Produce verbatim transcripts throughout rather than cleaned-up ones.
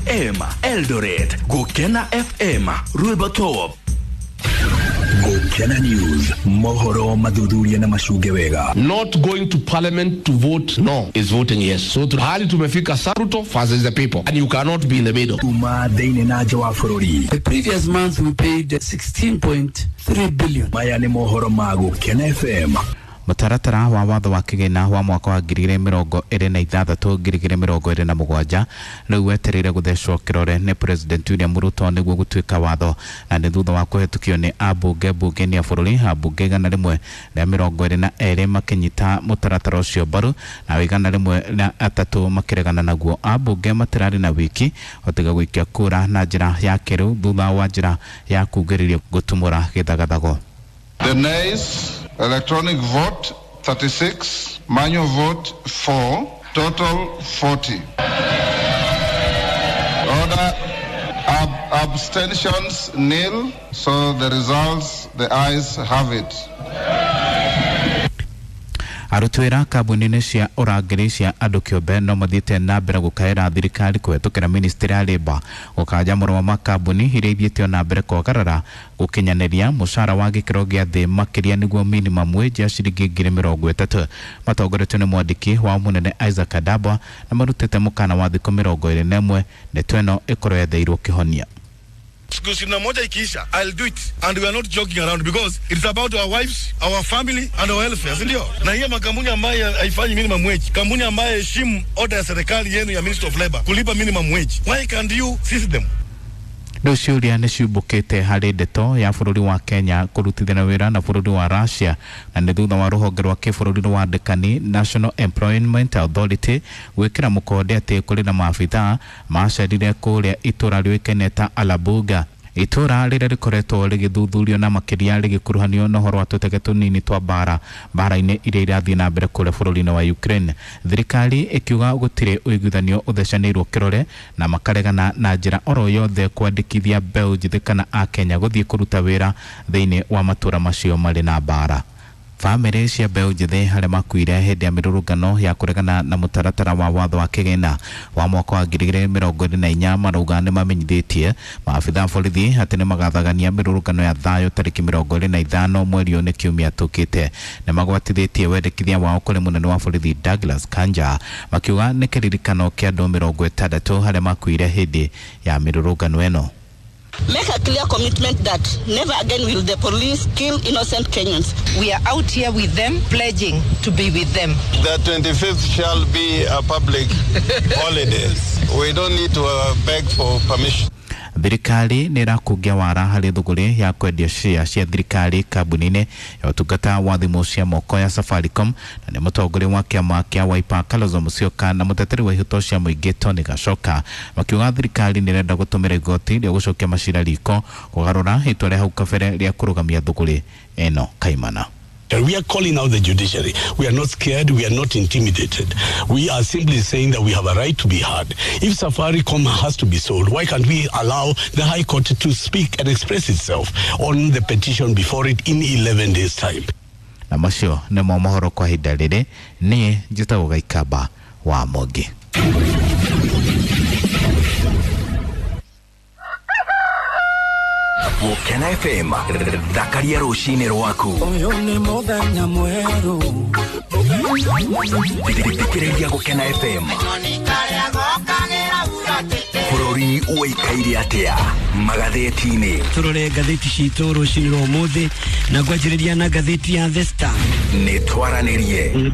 M Eldoret, Gokena F M Ruiba Top. Gokena News, mohoro madudhuria na mashuge wega. Not going to parliament to vote no is voting yes. So hali tumefika Saruto versus the people, and you cannot be in the middle. Tuma deine na jawa forori. The previous month we paid sixteen point three billion. Maya ni mohoro ma Gokena F M. Mutaratara wa watho wa kigina wa mwaka wa ngiri igĩrĩ mĩrongo ĩrĩ na ithathatũ ngiri igĩrĩ mĩrongo ĩrĩ na mũgwanja rĩu wetereire guthecwo kĩrore nĩ President William Ruto nĩguo gũtuĩka watho, na nĩ thutha wa kũhetũkio nĩ ambunge mbunge-inĩ ya bũrũri. Ambunge igana rĩmwe rĩa mĩrongo ĩrĩ na erĩ makĩnyita mũtaratara ũcio mbaru, na igana rĩmwe rĩa atatũ makĩregana naguo. Ambunge matirarĩ na wiki hotiga gũikia kura na njĩra ya kĩrĩu thutha wa njĩra ya kugĩrĩria gũtumũra gĩthagathago. The nays, electronic vote thirty-six, manual vote four, total forty. Order ab abstentions nil, so the results, the ayes have it. Arutwira kabuni-inĩ cia ũrangĩri cia andũ kĩũmbe no mathiĩte na mbere gũkaĩra thirikari kũhetũkĩra ministry ya Labour gũkanja mũrũa ma kambuni iria ithiĩtio na mbere kwagarara gũkinyanĩria mũcara wa gĩkĩro gĩa thĩ makĩria nĩguo minimum wage ya ciringi ngiri mĩrongo ĩtatũ. Matongoretio nĩ mwandĩki wa mũnene Isaac Adabwa na marutĩte mũkana wa thikũ mĩrongo ĩrĩ na ĩmwe ndeto ĩno ĩkorwo yetheirwo kĩhonia. Siku moja ikiisha, I'll do it, and we are not joking around because it's about our wives, our family and our welfare, si ndio? Na hiyo makampuni ambayo haifanyi minimum wage, kampuni ambayo heshimu order ya serikali yenu ya Ministry of Labor kulipa minimum wage, why can't you seize them? Nduciuria nĩ ciumbũkĩte harĩ ndeto ya bũrũri wa Kenya kũrutithania wĩra na bũrũri wa Russia, na nĩ thutha wa rũhonge rwa kĩbũrũri rwa andĩkani National Employment Authority gwĩkĩra mũkonde atĩ kũrĩ na maabithaa macerire kũrĩa itũra rĩũĩkaine ta Alabuga. Itura rĩrĩa rĩkoretwo rĩgĩthuthurio na makĩria rĩgĩkuruhanio na ũhoro wa tũtege tũnini twa mbara mbara-inĩ iria irathiĩ na mbere kũrĩa bũrũri-inĩ wa Ukraine. Thirikari ĩkiuga gũtirĩ ũiguithanio ũthecanĩirwo kĩrore na makaregana na njĩra oro yothe kwandĩkithia mbeũ njĩthĩ kana a Kenya gũthiĩ kũruta wĩra thĩinĩ wa matũra macio marĩ na mbara. Family cia mbeũ njĩthĩ harĩa makuire hĩndĩ ya mĩrũrũngano ya kũregana na mũtaratara wa watho wa kĩgĩna wa mwaka wa ngiri igĩrĩ mĩrongo ĩrĩ na inya marauga nĩ mamenyithĩtie maabithaa borithi atĩ nĩ magathagania mĩrũrũngano ya thayũ tarĩki mĩrongo ĩrĩ na ithano mweri ũyũ nĩ kiumia tũkĩte. Nĩ magwatithĩtie wendekithia wao kũrĩ mũnene wa borithi Douglas Kanja makiuga nĩ kĩririkano kĩa andũ mĩrongo ĩtandatũ harĩa makuire hĩndĩ ya mĩrũrũngano ĩno. Make a clear commitment that never again will the police kill innocent Kenyans. We are out here with them, pledging to be with them. The twenty-fifth shall be a public holiday. We don't need to uh, beg for permission. Thirikari nĩ ĩrakũngia wara harĩ thũgũrĩ ya kwendia share cia thirikari kambuni-inĩ ya ũtungata wa thimũ cia moko ya Safaricom, na nĩ mũtongoria wa kĩama kĩa Wiper Kalonzo Musyoka na mũteteri wa ihoto cia mũingĩ Tony Gachoka makiuga thirikari nĩ ĩrenda gũtũmĩra igoti rĩa gũcokia macira riko kũgarũra itua rĩa hau kabere rĩa kũrũgamia thũgũrĩ ĩno kaimana. We are calling out the judiciary. We are not scared. We are not intimidated. We are simply saying that we have a right to be heard. If Safaricom has to be sold, why can't we allow the High Court to speak and express itself on the petition before it in eleven days' time? Na macio nĩ mo mohoro kwa ihinda rĩrĩ. Niĩ njĩtagwo Gaikamba wa Mogi. Gokena F M, thakaria rũcinĩ rwaku. Ũyũ nĩ mũthenya mwerũ. Thikĩrĩria Gokena F M. Bũrũri ũikaire atĩa magathĩti-inĩ. Tũrore ngathĩti citũ rũcinĩ rwa ũmũthĩ na ngwanjĩrĩria na ngathĩti ya The Star. Nĩ twaranĩrie.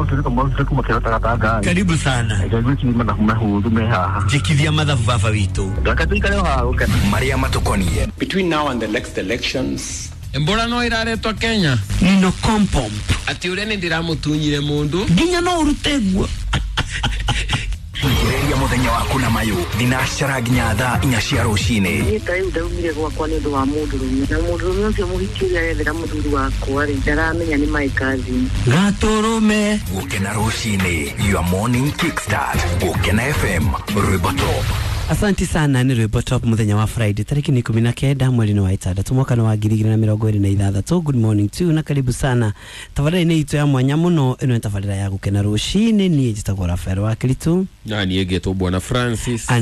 Karibu sana. Jikithia mathabu baba witũ. Marĩa matukoniĩ. Between now and the next elections, Mbona no iraretwa Kenya? Nino kompom. Ati ure ni ndiramutunyire mundu. Nginya no urutegwa. Kwĩgereria mũthenya waku na mayu thinacara nginya thaa inya cia rũcinĩ. Niĩ ta rĩu ndaumire gwakwa nĩ ũndũ wa mũndũrũme, na mũndũrũme ũcio mũhikiria yethera mũthuri wakwa rĩ ndaramenya nĩ my cousin. Gatũrũme. Gokena rũcinĩ, your morning kickstart. Gokena F M, Rwĩmbo Top. Asanti sana ni Rwĩmbo Top muthenya wa Friday tariki ni kumi na kenda mweri wa ĩtandatũ mwaka wa ngiri igĩrĩ na mĩrongo ĩrĩ na ithathatũ. Good morning to na karibu sana. Tafadhali itu ya mwanya muno ino ni tafadhali ya gukena rũcinĩ. Niĩ njĩtagwo Rafael wa Kiritu. Na niĩ ngetwo Bwana Francis.